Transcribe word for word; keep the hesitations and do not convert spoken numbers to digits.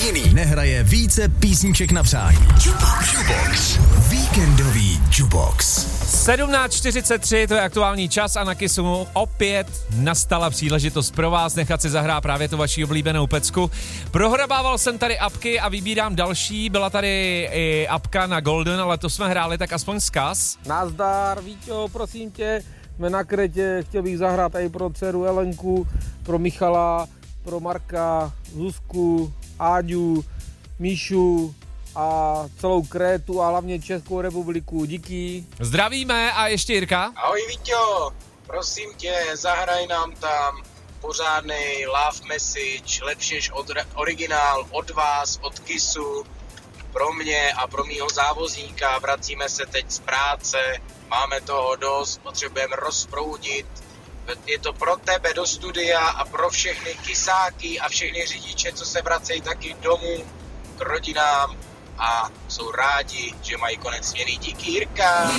jiný nehraje více písniček na přání. Jukebox. Jukebox. Víkendový Jukebox. sedmnáct čtyřicet tři, to je aktuální čas a na Kissu opět nastala příležitost pro vás nechat si zahrát právě tu vaši oblíbenou pecku. Prohrabával jsem tady apky a vybírám další, byla tady i apka na Golden, ale to jsme hráli, tak aspoň vzkaz. Nazdar, Víťo, prosím tě, jsme na Kretě, chtěl bych zahrát i pro dceru Elenku, pro Michala, pro Marka, Zuzku, Áďu, Míšu a celou Krétu a hlavně Českou republiku. Díky. Zdravíme a ještě Jirka. Ahoj Víťo, prosím tě, zahraj nám tam pořádnej love message, lepší než od, originál od vás, od Kissu, pro mě a pro mýho závozníka. Vracíme se teď z práce, máme toho dost, potřebujeme rozproudit. Je to pro tebe do studia a pro všechny kysáky a všechny řidiče, co se vracejí taky domů k rodinám a jsou rádi, že mají konec směny. Díky, Jirka.